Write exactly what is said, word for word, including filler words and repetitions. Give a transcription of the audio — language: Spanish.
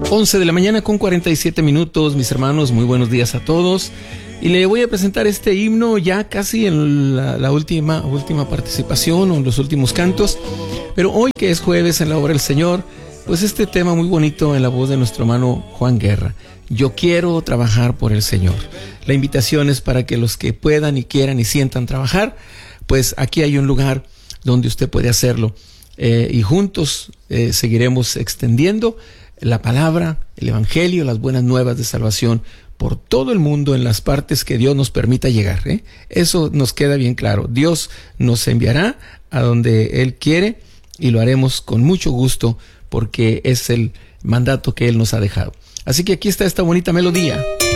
once de la mañana con cuarenta y siete minutos, mis hermanos, muy buenos días a todos. Y le voy a presentar este himno ya casi en la, la última, última participación o en los últimos cantos. Pero hoy, que es jueves en la obra del Señor, pues este tema muy bonito en la voz de nuestro hermano Juan Guerra. Yo quiero trabajar por el Señor. La invitación es para que los que puedan y quieran y sientan trabajar, pues aquí hay un lugar donde usted puede hacerlo. Eh, y juntos eh, seguiremos extendiendo la palabra, el evangelio, las buenas nuevas de salvación por todo el mundo en las partes que Dios nos permita llegar, ¿eh? Eso nos queda bien claro. Dios nos enviará a donde Él quiere y lo haremos con mucho gusto porque es el mandato que Él nos ha dejado. Así que aquí está esta bonita melodía.